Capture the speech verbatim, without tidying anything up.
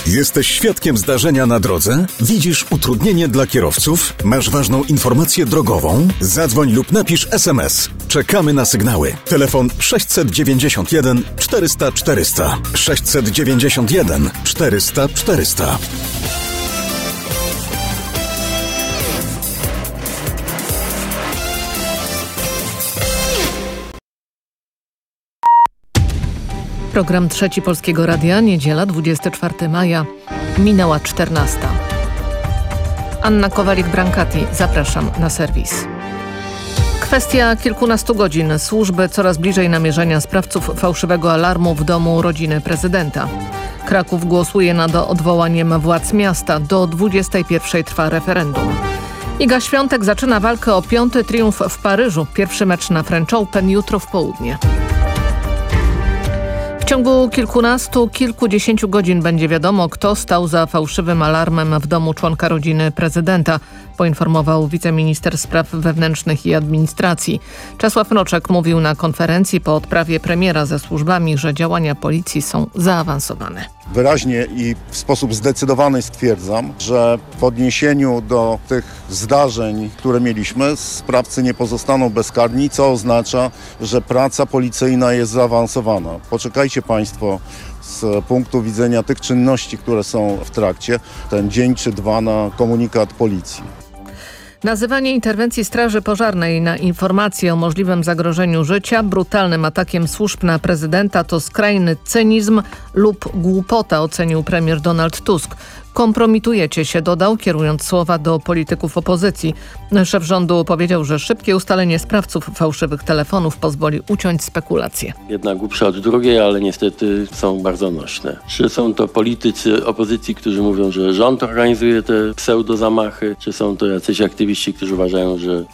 Jesteś świadkiem zdarzenia na drodze? Widzisz utrudnienie dla kierowców? Masz ważną informację drogową? Zadzwoń lub napisz es em es. Czekamy na sygnały. Telefon sześćset dziewięćdziesiąt jeden czterysta czterysta. sześćset dziewięćdziesiąt jeden czterysta czterysta. Program Trzeci Polskiego Radia, niedziela dwudziestego czwartego maja, minęła czternasta. Anna Kowalik-Brankati, zapraszam na serwis. Kwestia kilkunastu godzin. Służby coraz bliżej namierzenia sprawców fałszywego alarmu w domu rodziny prezydenta. Kraków głosuje nad odwołaniem władz miasta. Do dwudziestej pierwszej trwa referendum. Iga Świątek zaczyna walkę o piąty triumf w Paryżu. Pierwszy mecz na French Open jutro w południe. W ciągu kilkunastu, kilkudziesięciu godzin będzie wiadomo, kto stał za fałszywym alarmem w domu członka rodziny prezydenta, poinformował wiceminister spraw wewnętrznych i administracji. Czesław Mroczek mówił na konferencji po odprawie premiera ze służbami, że działania policji są zaawansowane. Wyraźnie i w sposób zdecydowany stwierdzam, że w odniesieniu do tych zdarzeń, które mieliśmy, sprawcy nie pozostaną bezkarni, co oznacza, że praca policyjna jest zaawansowana. Poczekajcie Państwo z punktu widzenia tych czynności, które są w trakcie, ten dzień czy dwa na komunikat policji. Nazywanie interwencji Straży Pożarnej na informacje o możliwym zagrożeniu życia brutalnym atakiem służb na prezydenta to skrajny cynizm lub głupota, ocenił premier Donald Tusk. Kompromitujecie się, dodał, kierując słowa do polityków opozycji. Szef rządu powiedział, że szybkie ustalenie sprawców fałszywych telefonów pozwoli uciąć spekulacje. Jedna głupsza od drugiej, ale niestety są bardzo nośne. Czy są to politycy opozycji, którzy mówią, że rząd organizuje te pseudozamachy, czy są to jacyś aktywiści, którzy uważają, że